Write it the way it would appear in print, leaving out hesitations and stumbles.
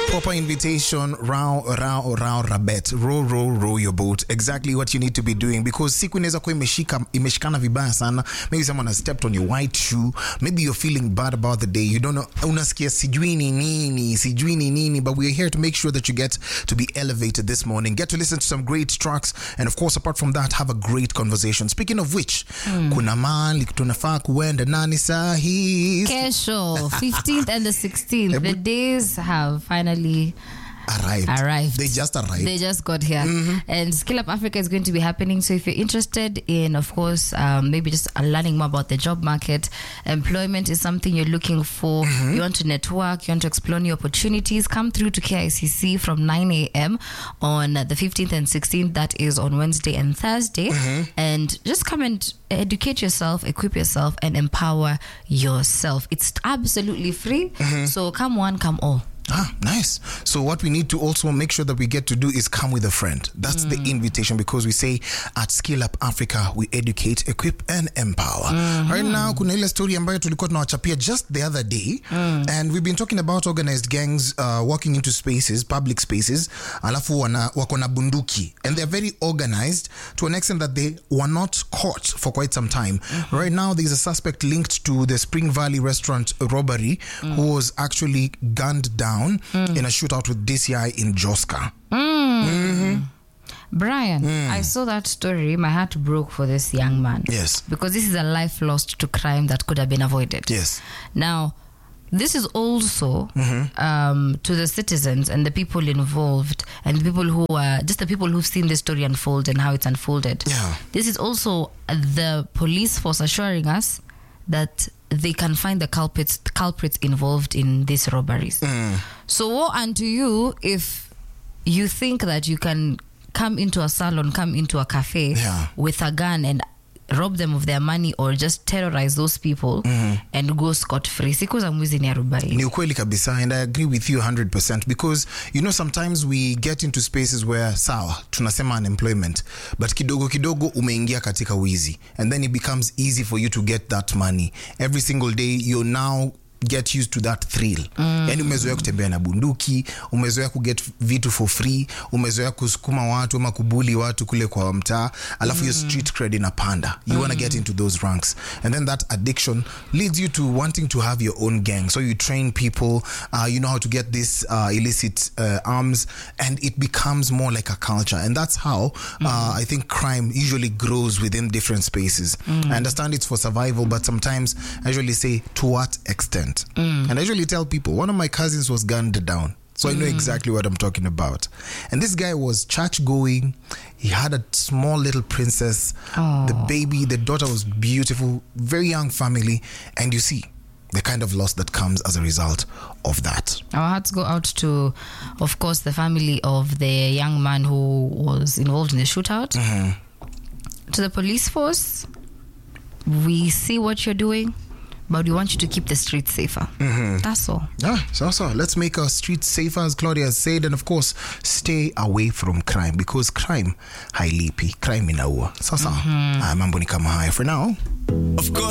Proper invitation, row rabet, row your boat. Exactly what you need to be doing, because siku inaweza kuwa imeshikana vibaya sana. Maybe someone has stepped on your white shoe. Maybe you're feeling bad about the day. You don't know, unasikia sijui ni nini, but we're here to make sure that you get to be elevated this morning. Get to listen to some great tracks, and of course, apart from that, have a great conversation. Speaking of which, kuna mali tunafaa kuenda nani sahi? Kesho, 15th and the 16th. The days have finally arrived. They just arrived. They just got here. And Skill Up Africa is going to be happening. So if you're interested in, of course, maybe just learning more about the job market, employment is something you're looking for, you want to network, you want to explore new opportunities, come through to KICC from 9 a.m. on the 15th and 16th. That is on Wednesday and Thursday. And just come and educate yourself, equip yourself, and empower yourself. It's absolutely free. So come one, come all. Nice. So what we need to also make sure that we get to do is come with a friend. That's the invitation, because we say at Skill Up Africa, we educate, equip, and empower. Right now, kuna ile story ambayo tulikuwa tunawachapia just the other day, and we've been talking about organized gangs walking into spaces, public spaces, alafu wako na bunduki, and they're very organized to an extent that they were not caught for quite some time. Right now, there's a suspect linked to the Spring Valley restaurant robbery who was actually gunned down in a shootout with DCI in Joska. Brian, I saw that story. My heart broke for this young man. Yes. Because this is a life lost to crime that could have been avoided. Yes. Now, this is also to the citizens and the people involved, and people who are just the people who've seen this story unfold and how it's unfolded. Yeah. This is also the police force assuring us that they can find the culprits involved in these robberies. So woe unto you if you think that you can come into a salon, come into a cafe with a gun and rob them of their money, or just terrorize those people and go scot-free. Siku za mwizi ni arobaini. Ni ukweli kabisa, and I agree with you 100%, because you know sometimes we get into spaces where sawa tunasema unemployment, but kidogo umeingia katika wizi, and then it becomes easy for you to get that money every single day. You now get used to that thrill. Yani umezoea kutembea na bunduki, umezoea kuget vitu for free, umezoea kusukuma watu ama kubuli watu kule kwa mtaa, alafu your street cred inapanda. You want to get into those ranks, and then that addiction leads you to wanting to have your own gang. So you train people, you know how to get this illicit arms, and it becomes more like a culture. And that's how I think crime usually grows within different spaces. I understand it's for survival, but sometimes I usually say, to what extent? And I usually tell people, one of my cousins was gunned down, so I know exactly what I'm talking about. And this guy was church going. He had a small little princess. The daughter was beautiful, very young family, and you see the kind of loss that comes as a result of that. Our hearts go out to, of course, the family of the young man who was involved in the shootout. To the police force, we see what you're doing, but we want you to keep the streets safer. That's all. So let's make our streets safer, as Claudia has said, and of course, stay away from crime, because crime hailipi, crime inaua. Sasa mambo ni kama haya for now. Of course.